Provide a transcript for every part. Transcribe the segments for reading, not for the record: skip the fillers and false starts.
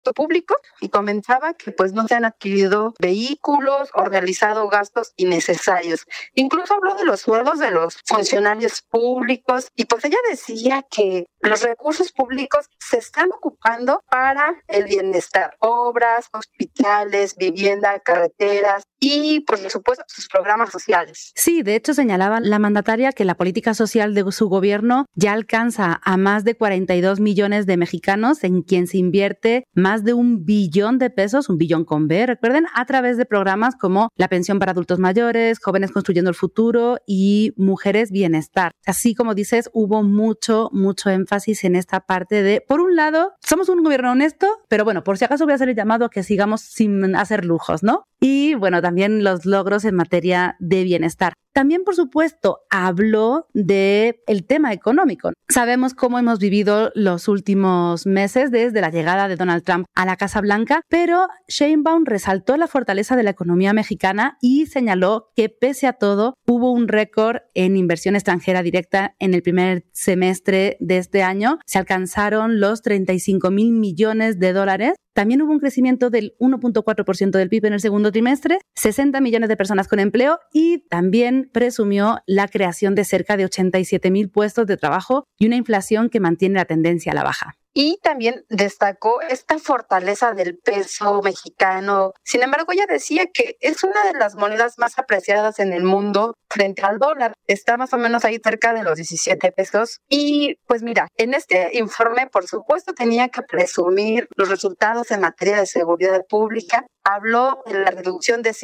público y comentaba que pues no se han adquirido vehículos o realizado gastos innecesarios. Incluso habló de los sueldos de los funcionarios públicos y pues ella decía que los recursos públicos se están ocupando para el bienestar, obras, hospitales, vivienda, carreteras y, por supuesto, sus programas sociales. Sí, de hecho señalaba la mandataria que la política social de su gobierno ya alcanza a más de 42 millones de mexicanos, en quien se invierte más de 1 billón de pesos, 1 billón con B, recuerden, a través de programas como la pensión para adultos mayores, Jóvenes Construyendo el Futuro y Mujeres Bienestar. Así como dices, hubo mucho énfasis en esta parte de, por un lado, somos un gobierno honesto, pero bueno, por si acaso voy a hacer el llamado a que sigamos sin hacer lujos, ¿no? Y bueno, también los logros en materia de bienestar. También, por supuesto, habló de el tema económico. Sabemos cómo hemos vivido los últimos meses desde la llegada de Donald Trump a la Casa Blanca, pero Sheinbaum resaltó la fortaleza de la economía mexicana y señaló que pese a todo hubo un récord en inversión extranjera directa en el primer semestre de este año. Se alcanzaron los 35,000 millones de dólares. También hubo un crecimiento del 1.4% del PIB en el segundo trimestre, 60 millones de personas con empleo y también presumió la creación de cerca de 87,000 puestos de trabajo y una inflación que mantiene la tendencia a la baja. Y también destacó esta fortaleza del peso mexicano. Sin embargo, ella decía que es una de las monedas más apreciadas en el mundo frente al dólar. Está más o menos ahí cerca de los 17 pesos. Y pues mira, en este informe, por supuesto, tenía que presumir los resultados en materia de seguridad pública. Habló de la reducción de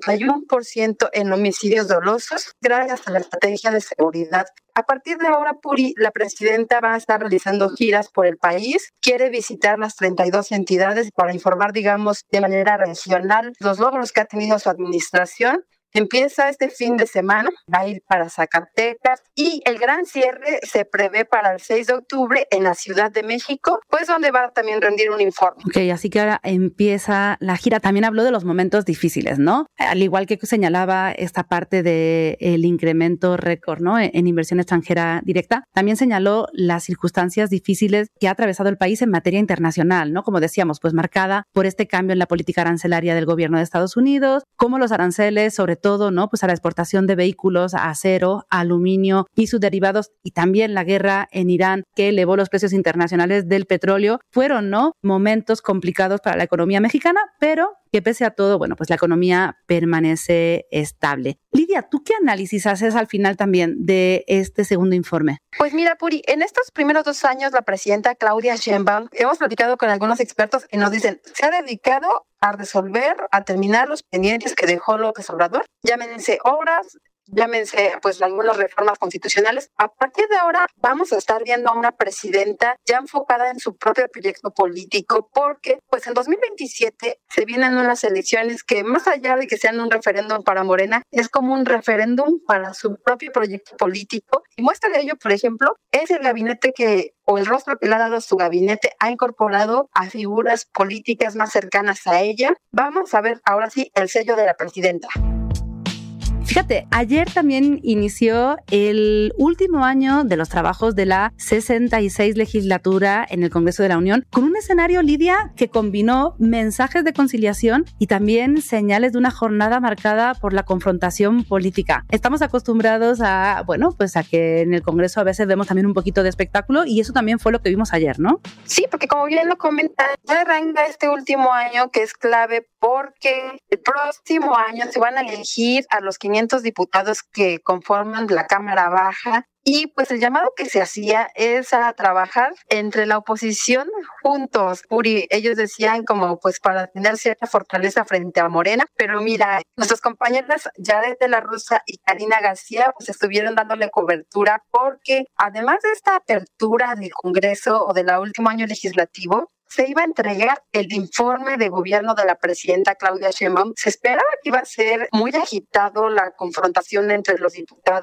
51% en homicidios dolosos gracias a la estrategia de seguridad. A partir de ahora, Puri, la presidenta va a estar realizando giras por el país. Quiere visitar las 32 entidades para informar, digamos, de manera regional los logros que ha tenido su administración. Empieza este fin de semana, va a ir para Zacatecas y el gran cierre se prevé para el 6 de octubre en la Ciudad de México, pues donde va a también rendir un informe. Ok, así que ahora empieza la gira. También habló de los momentos difíciles, ¿no? Al igual que señalaba esta parte del incremento récord, ¿no? En inversión extranjera directa, también señaló las circunstancias difíciles que ha atravesado el país en materia internacional, ¿no? Como decíamos, pues marcada por este cambio en la política arancelaria del gobierno de Estados Unidos, como los aranceles, sobre todo, ¿no? Pues a la exportación de vehículos, a acero, a aluminio y sus derivados, y también la guerra en Irán que elevó los precios internacionales del petróleo, fueron, ¿no? Momentos complicados para la economía mexicana, pero que pese a todo, bueno, pues la economía permanece estable. Lidia, ¿tú qué análisis haces al final también de este segundo informe? Pues mira, Puri, en estos primeros 2 años, la presidenta Claudia Sheinbaum, hemos platicado con algunos expertos y nos dicen, se ha dedicado a resolver, a terminar los pendientes que dejó López Obrador, llámense obras, llámense pues algunas reformas constitucionales. A partir de ahora vamos a estar viendo a una presidenta ya enfocada en su propio proyecto político, porque pues en 2027 se vienen unas elecciones que más allá de que sean un referéndum para Morena, es como un referéndum para su propio proyecto político. Y muestra de ello, por ejemplo, es el gabinete o el rostro que le ha dado su gabinete, ha incorporado a figuras políticas más cercanas a ella. Vamos a ver ahora sí el sello de la presidenta. Fíjate, ayer también inició el último año de los trabajos de la 66 legislatura en el Congreso de la Unión, con un escenario, Lidia, que combinó mensajes de conciliación y también señales de una jornada marcada por la confrontación política. Estamos acostumbrados a, bueno, pues a que en el Congreso a veces vemos también un poquito de espectáculo y eso también fue lo que vimos ayer, ¿no? Sí, porque como bien lo comentan, ya arranca este último año que es clave porque el próximo año se van a elegir a los 500 diputados que conforman la Cámara Baja y pues el llamado que se hacía es a trabajar entre la oposición juntos. Puri, ellos decían como pues para tener cierta fortaleza frente a Morena, pero mira, nuestras compañeras Yaret de la Rosa y Karina García pues estuvieron dándole cobertura porque además de esta apertura del Congreso o del último año legislativo, se iba a entregar el informe de gobierno de la presidenta Claudia Sheinbaum. Se esperaba que iba a ser muy agitado la confrontación entre los diputados,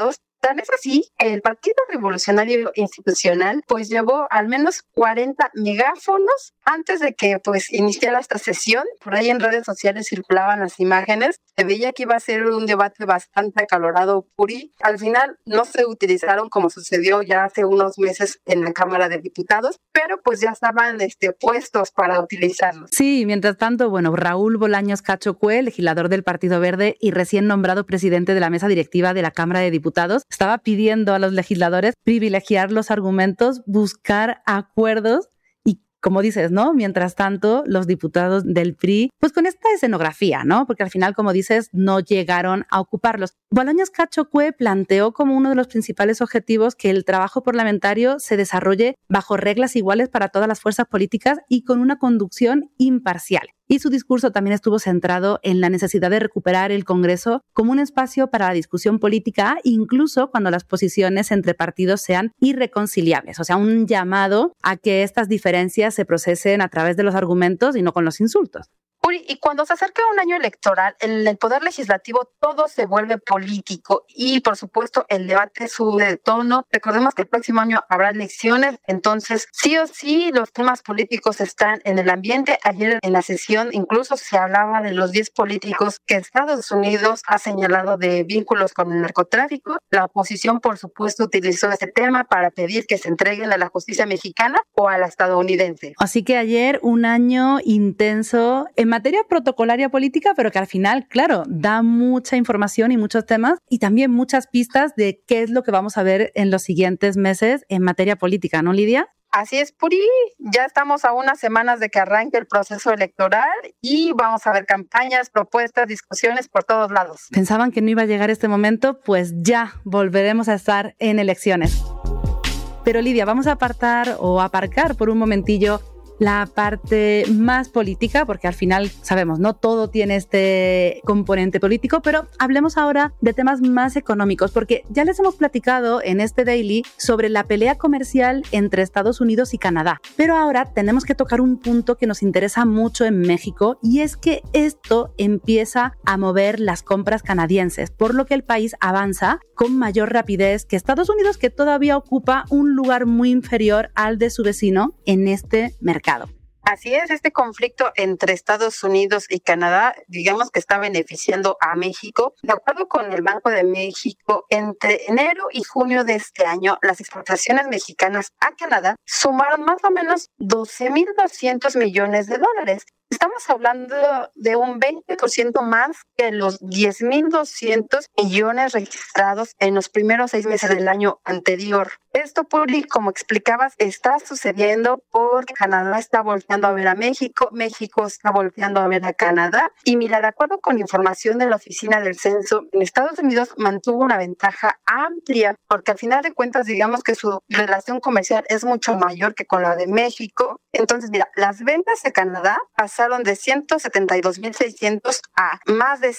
Tan es así que el Partido Revolucionario Institucional pues llevó al menos 40 megáfonos antes de que pues iniciara esta sesión. Por ahí en redes sociales circulaban las imágenes. Se veía que iba a ser un debate bastante acalorado, Puri. Al final no se utilizaron como sucedió ya hace unos meses en la Cámara de Diputados, pero pues ya estaban puestos para utilizarlos. Sí, mientras tanto, bueno, Raúl Bolaños Cacho Cue, legislador del Partido Verde y recién nombrado presidente de la mesa directiva de la Cámara de Diputados, estaba pidiendo a los legisladores privilegiar los argumentos, buscar acuerdos y, como dices, ¿no? Mientras tanto, los diputados del PRI, pues con esta escenografía, ¿no? Porque al final, como dices, no llegaron a ocuparlos. Bolaños Cacho Cue planteó como uno de los principales objetivos que el trabajo parlamentario se desarrolle bajo reglas iguales para todas las fuerzas políticas y con una conducción imparcial. Y su discurso también estuvo centrado en la necesidad de recuperar el Congreso como un espacio para la discusión política, incluso cuando las posiciones entre partidos sean irreconciliables. O sea, un llamado a que estas diferencias se procesen a través de los argumentos y no con los insultos. Y cuando se acerca un año electoral, en el Poder Legislativo todo se vuelve político y, por supuesto, el debate sube de tono. Recordemos que el próximo año habrá elecciones, entonces sí o sí los temas políticos están en el ambiente. Ayer en la sesión incluso se hablaba de los 10 políticos que Estados Unidos ha señalado de vínculos con el narcotráfico. La oposición, por supuesto, utilizó ese tema para pedir que se entreguen a la justicia mexicana o a la estadounidense. Así que ayer un año intenso en materia protocolaria política, pero que al final, claro, da mucha información y muchos temas y también muchas pistas de qué es lo que vamos a ver en los siguientes meses en materia política, ¿no, Lidia? Así es, Puri. Ya estamos a unas semanas de que arranque el proceso electoral y vamos a ver campañas, propuestas, discusiones por todos lados. ¿Pensaban que no iba a llegar este momento? Pues ya volveremos a estar en elecciones. Pero Lidia, vamos a aparcar por un momentillo la parte más política, porque al final sabemos, no todo tiene este componente político, pero hablemos ahora de temas más económicos, porque ya les hemos platicado en este Daily sobre la pelea comercial entre Estados Unidos y Canadá, pero ahora tenemos que tocar un punto que nos interesa mucho en México, y es que esto empieza a mover las compras canadienses, por lo que el país avanza con mayor rapidez que Estados Unidos, que todavía ocupa un lugar muy inferior al de su vecino en este mercado. Así es, este conflicto entre Estados Unidos y Canadá, digamos que está beneficiando a México. De acuerdo con el Banco de México, entre enero y junio de este año, las exportaciones mexicanas a Canadá sumaron más o menos 12,200 millones de dólares. Estamos hablando de un 20% más que los 10,200 millones registrados en los primeros 6 meses del año anterior. Esto, Puri, como explicabas, está sucediendo porque Canadá está volteando a ver a México, México está volteando a ver a Canadá. Y mira, de acuerdo con información de la Oficina del Censo, en Estados Unidos mantuvo una ventaja amplia, porque al final de cuentas, digamos que su relación comercial es mucho mayor que con la de México. Entonces, mira, las ventas de Canadá pasaron de 172,600 a más de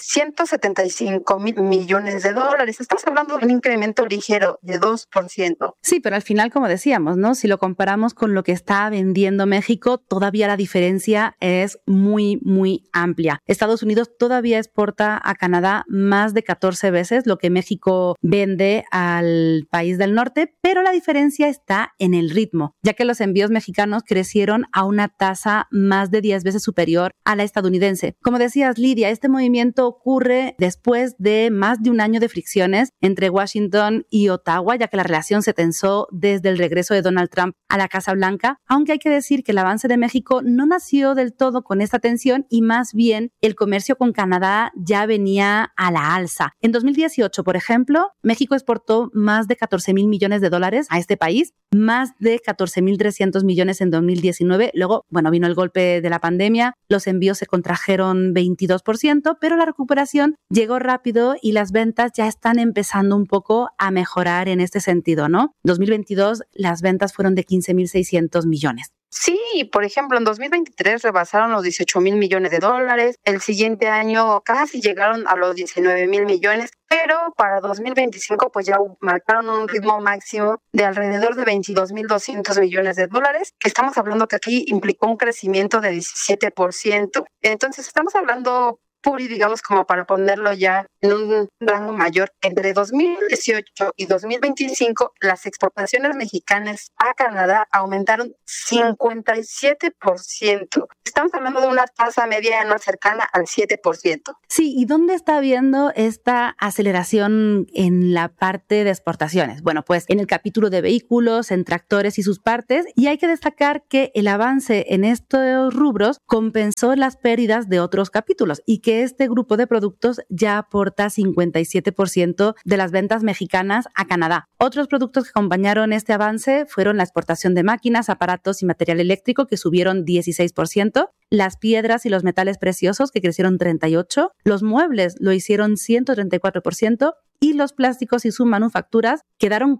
175,000 millones de dólares. Estamos hablando de un incremento ligero de 2%. Sí, pero al final, como decíamos, ¿no? Si lo comparamos con lo que está vendiendo México, todavía la diferencia es muy, muy amplia. Estados Unidos todavía exporta a Canadá más de 14 veces lo que México vende al país del norte, pero la diferencia está en el ritmo, ya que los envíos mexicanos crecieron a una tasa más de 10 veces superior a la estadounidense. Como decías, Lidia, este movimiento ocurre después de más de un año de fricciones entre Washington y Ottawa, ya que la relación se tensó desde el regreso de Donald Trump a la Casa Blanca, aunque hay que decir que el avance de México no nació del todo con esta tensión y más bien el comercio con Canadá ya venía a la alza. En 2018, por ejemplo, México exportó más de 14,000 millones de dólares a este país, más de 14,300 millones en 2019. Luego, vino el golpe de la pandemia, los envíos se contrajeron 22%, pero la recuperación llegó rápido y las ventas ya están empezando un poco a mejorar en este sentido, ¿no? 2022 las ventas fueron de 15,600 millones. Sí, por ejemplo, en 2023 rebasaron los 18,000 millones de dólares, el siguiente año casi llegaron a los 19,000 millones, pero para 2025 pues ya marcaron un ritmo máximo de alrededor de 22,200 millones de dólares, que estamos hablando que aquí implicó un crecimiento de 17%. Entonces estamos hablando Puri, digamos, como para ponerlo ya en un rango mayor, entre 2018 y 2025, las exportaciones mexicanas a Canadá aumentaron 57%. Estamos hablando de una tasa mediana cercana al 7%. Sí, ¿y dónde está habiendo esta aceleración en la parte de exportaciones? Bueno, pues en el capítulo de vehículos, en tractores y sus partes, y hay que destacar que el avance en estos rubros compensó las pérdidas de otros capítulos y que este grupo de productos ya aporta 57% de las ventas mexicanas a Canadá. Otros productos que acompañaron este avance fueron la exportación de máquinas, aparatos y material eléctrico, que subieron 16%, las piedras y los metales preciosos, que crecieron 38%, los muebles lo hicieron 134%, y los plásticos y sus manufacturas quedaron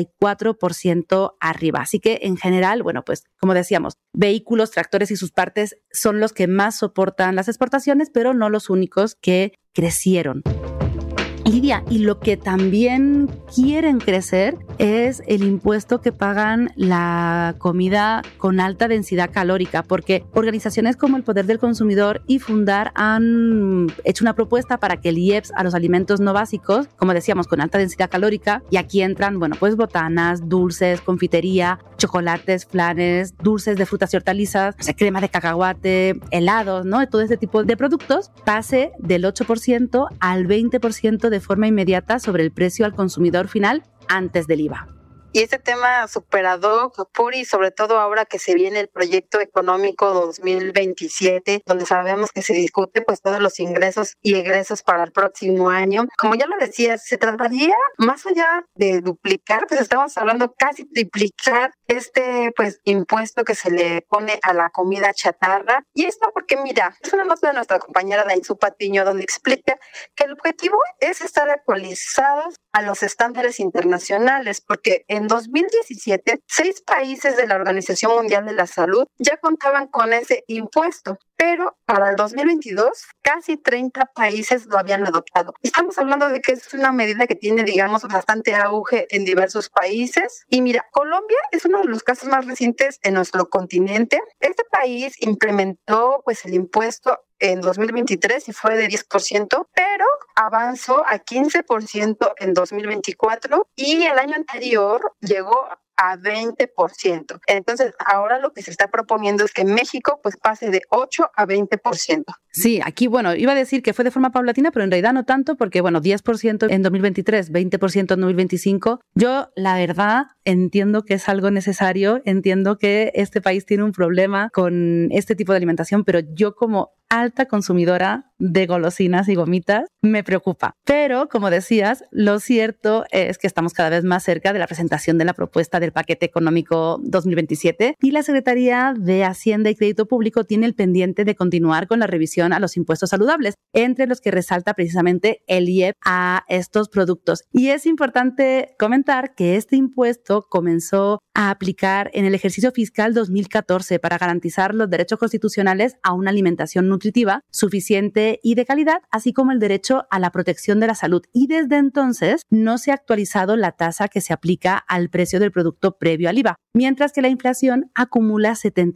44% arriba. Así que en general, bueno, pues como decíamos, vehículos, tractores y sus partes son los que más soportan las exportaciones, pero no los únicos que crecieron. Lidia, y lo que también quieren crecer es el impuesto que pagan la comida con alta densidad calórica, porque organizaciones como el Poder del Consumidor y Fundar han hecho una propuesta para que el IEPS a los alimentos no básicos, como decíamos, con alta densidad calórica, y aquí entran, bueno, pues botanas, dulces, confitería, chocolates, flanes, dulces de frutas y hortalizas, o sea, crema de cacahuate, helados, ¿no? Todo este tipo de productos, pase del 8% al 20% de forma inmediata sobre el precio al consumidor final antes del IVA. Y este tema superado, Puri, sobre todo ahora que se viene el proyecto económico 2027, donde sabemos que se discute pues todos los ingresos y egresos para el próximo año. Como ya lo decía, se trataría más allá de duplicar, pues estamos hablando casi triplicar este pues impuesto que se le pone a la comida chatarra. Y esto porque mira, es una nota de nuestra compañera Dainzú Patiño, donde explica que el objetivo es estar actualizados a los estándares internacionales, porque en 2017, 6 países de la Organización Mundial de la Salud ya contaban con ese impuesto, pero para el 2022 casi 30 países lo habían adoptado. Estamos hablando de que es una medida que tiene, digamos, bastante auge en diversos países. Y mira, Colombia es uno de los casos más recientes en nuestro continente. Este país implementó pues el impuesto en 2023 y fue de 10%, pero avanzó a 15% en 2024 y el año anterior llegó a 20%. Entonces, ahora lo que se está proponiendo es que México pues pase de 8 a 20%. Sí, aquí, bueno, iba a decir que fue de forma paulatina, pero en realidad no tanto, porque, bueno, 10% en 2023, 20% en 2025. Yo, la verdad, entiendo que es algo necesario, entiendo que este país tiene un problema con este tipo de alimentación, pero yo como alta consumidora de golosinas y gomitas, me preocupa. Pero, como decías, lo cierto es que estamos cada vez más cerca de la presentación de la propuesta del paquete económico 2027 y la Secretaría de Hacienda y Crédito Público tiene el pendiente de continuar con la revisión a los impuestos saludables, entre los que resalta precisamente el IEP a estos productos. Y es importante comentar que este impuesto comenzó a aplicar en el ejercicio fiscal 2014 para garantizar los derechos constitucionales a una alimentación nutritiva, suficiente y de calidad, así como el derecho a la protección de la salud. Y desde entonces no se ha actualizado la tasa que se aplica al precio del producto previo al IVA, mientras que la inflación acumula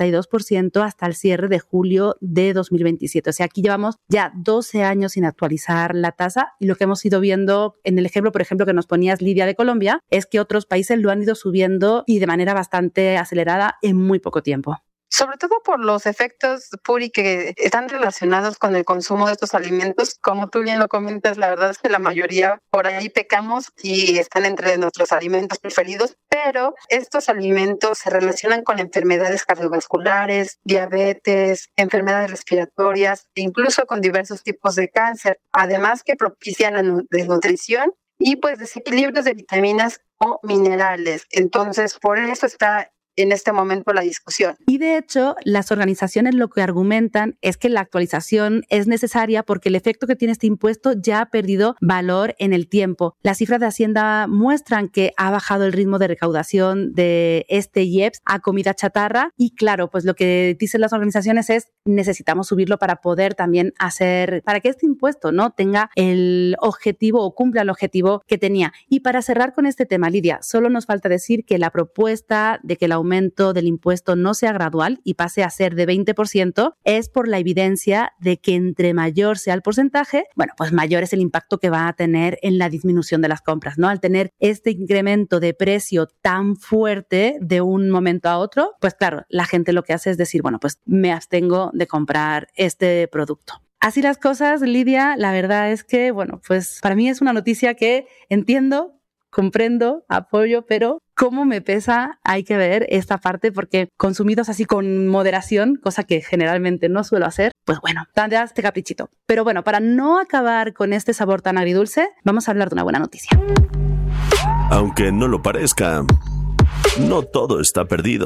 72% hasta el cierre de julio de 2027. O sea, aquí llevamos ya 12 años sin actualizar la tasa y lo que hemos ido viendo en el ejemplo, por ejemplo, que nos ponías, Lidia, de Colombia, es que otros países lo han ido subiendo y de manera bastante acelerada en muy poco tiempo. Sobre todo por los efectos, Puri, que están relacionados con el consumo de estos alimentos. Como tú bien lo comentas, la verdad es que la mayoría por ahí pecamos y están entre nuestros alimentos preferidos, pero estos alimentos se relacionan con enfermedades cardiovasculares, diabetes, enfermedades respiratorias e incluso con diversos tipos de cáncer, además que propician la desnutrición y pues desequilibrios de vitaminas o minerales. Entonces, por eso está en este momento la discusión. Y de hecho, las organizaciones lo que argumentan es que la actualización es necesaria porque el efecto que tiene este impuesto ya ha perdido valor en el tiempo. Las cifras de Hacienda muestran que ha bajado el ritmo de recaudación de este IEPS a comida chatarra y claro, pues lo que dicen las organizaciones es necesitamos subirlo para poder también para que este impuesto no tenga el objetivo o cumpla el objetivo que tenía. Y para cerrar con este tema, Lidia, solo nos falta decir que la propuesta de que el aumento del impuesto no sea gradual y pase a ser de 20%, es por la evidencia de que entre mayor sea el porcentaje, bueno, pues mayor es el impacto que va a tener en la disminución de las compras, ¿no? Al tener este incremento de precio tan fuerte de un momento a otro, pues claro, la gente lo que hace es decir, bueno, pues me abstengo de comprar este producto. Así las cosas, Lidia, la verdad es que, bueno, pues para mí es una noticia que entiendo, comprendo, apoyo, pero cómo me pesa, hay que ver esta parte, porque consumidos así con moderación, cosa que generalmente no suelo hacer, pues bueno, te das este caprichito. Pero bueno, para no acabar con este sabor tan agridulce, vamos a hablar de una buena noticia. Aunque no lo parezca, no todo está perdido.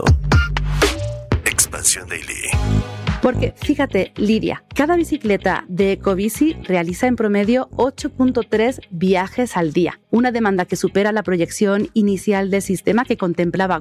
Expansión Daily. Porque fíjate, Lidia, cada bicicleta de Ecobici realiza en promedio 8.3 viajes al día, una demanda que supera la proyección inicial del sistema que contemplaba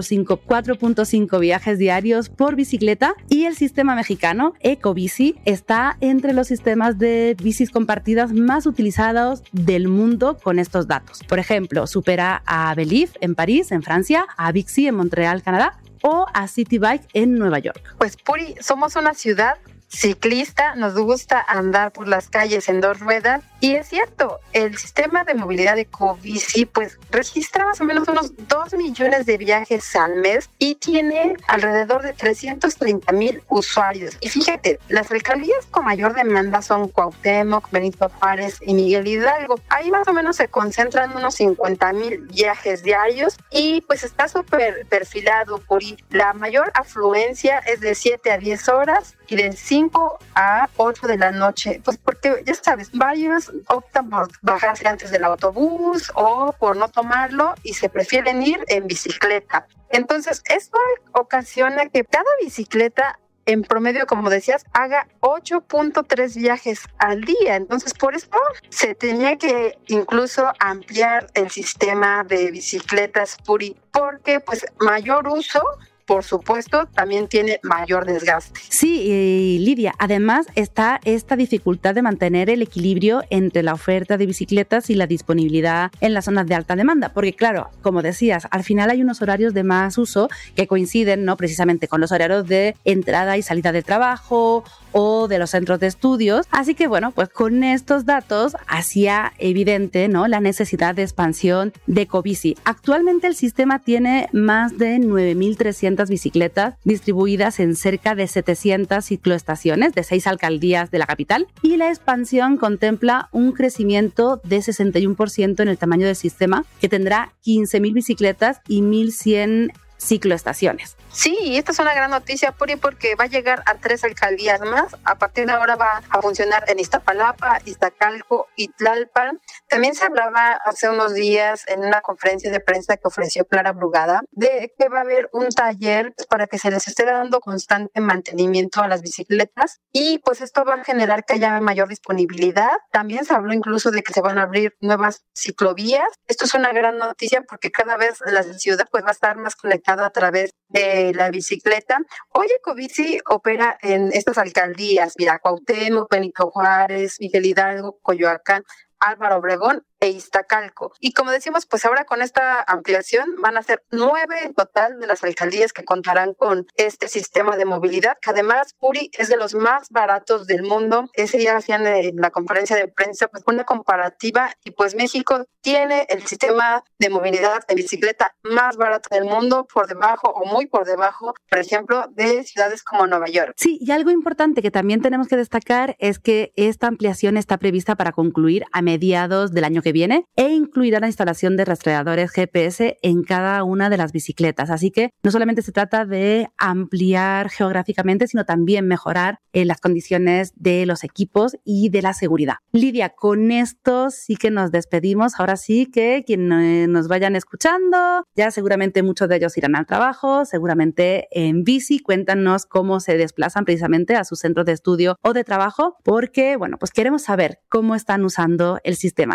4.5 viajes diarios por bicicleta, y el sistema mexicano Ecobici está entre los sistemas de bicis compartidas más utilizados del mundo con estos datos. Por ejemplo, supera a Believe en París, en Francia, a Bixi en Montreal, Canadá, o a City Bike en Nueva York. Pues Puri, somos una ciudad ciclista, nos gusta andar por las calles en dos ruedas, y es cierto, el sistema de movilidad de Ecobici pues registra más o menos unos 2 millones de viajes al mes y tiene alrededor de 330,000 usuarios. Y fíjate, las alcaldías con mayor demanda son Cuauhtémoc, Benito Juárez y Miguel Hidalgo. Ahí más o menos se concentran unos 50,000 viajes diarios y pues está súper perfilado por la mayor afluencia es de 7 a 10 horas y de 5 a 8 de la noche, pues porque ya sabes, varios optan por bajarse antes del autobús o por no tomarlo y se prefieren ir en bicicleta. Entonces, esto ocasiona que cada bicicleta en promedio, como decías, haga 8.3 viajes al día. Entonces, por eso se tenía que incluso ampliar el sistema de bicicletas Puri, porque pues mayor uso, por supuesto, también tiene mayor desgaste. Sí, Lidia, además está esta dificultad de mantener el equilibrio entre la oferta de bicicletas y la disponibilidad en las zonas de alta demanda, porque claro, como decías, al final hay unos horarios de más uso que coinciden, ¿no?, precisamente con los horarios de entrada y salida de trabajo o de los centros de estudios. Así que bueno, pues con estos datos hacía evidente, ¿no?, la necesidad de expansión de Ecobici. Actualmente el sistema tiene más de 9.300 bicicletas distribuidas en cerca de 700 cicloestaciones de 6 alcaldías de la capital, y la expansión contempla un crecimiento de 61% en el tamaño del sistema, que tendrá 15.000 bicicletas y 1.100 cicloestaciones. Sí, esta es una gran noticia, Puri, porque va a llegar a 3 alcaldías más. A partir de ahora va a funcionar en Iztapalapa, Iztacalco y Tlalpan. También se hablaba hace unos días en una conferencia de prensa que ofreció Clara Brugada de que va a haber un taller para que se les esté dando constante mantenimiento a las bicicletas, y pues esto va a generar que haya mayor disponibilidad. También se habló incluso de que se van a abrir nuevas ciclovías. Esto es una gran noticia porque cada vez la ciudad pues va a estar más conectada a través de la bicicleta. Hoy Ecobici opera en estas alcaldías, mira, Cuauhtémoc, Benito Juárez, Miguel Hidalgo, Coyoacán, Álvaro Obregón e Iztacalco. Y como decimos, pues ahora con esta ampliación van a ser 9 en total de las alcaldías que contarán con este sistema de movilidad, que además, Puri, es de los más baratos del mundo. Ese día hacían en la conferencia de prensa pues una comparativa, y pues México tiene el sistema de movilidad de bicicleta más barato del mundo, por debajo o muy por debajo, por ejemplo, de ciudades como Nueva York. Sí, y algo importante que también tenemos que destacar es que esta ampliación está prevista para concluir a mediados del año que viene, e incluirá la instalación de rastreadores GPS en cada una de las bicicletas. Así que no solamente se trata de ampliar geográficamente, sino también mejorar las condiciones de los equipos y de la seguridad. Lidia, con esto sí que nos despedimos. Ahora sí que quienes nos vayan escuchando, ya seguramente muchos de ellos irán al trabajo, seguramente en bici. Cuéntanos cómo se desplazan precisamente a sus centros de estudio o de trabajo, porque bueno, pues queremos saber cómo están usando el sistema. Lidia,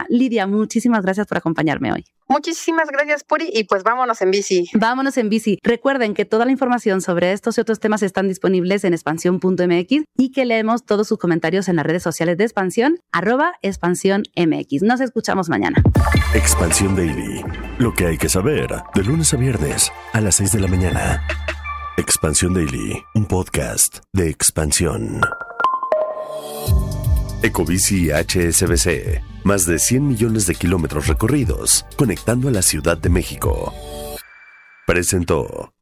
muchísimas gracias por acompañarme hoy. Muchísimas gracias, Puri, y pues vámonos en bici. Vámonos en bici. Recuerden que toda la información sobre estos y otros temas están disponibles en expansión.mx y que leemos todos sus comentarios en las redes sociales de Expansión, @expansiónmx. Nos escuchamos mañana. Expansión Daily. Lo que hay que saber de lunes a viernes a las 6 de la mañana. Expansión Daily, un podcast de Expansión. Ecobici HSBC. Más de 100 millones de kilómetros recorridos, conectando a la Ciudad de México. Presentó.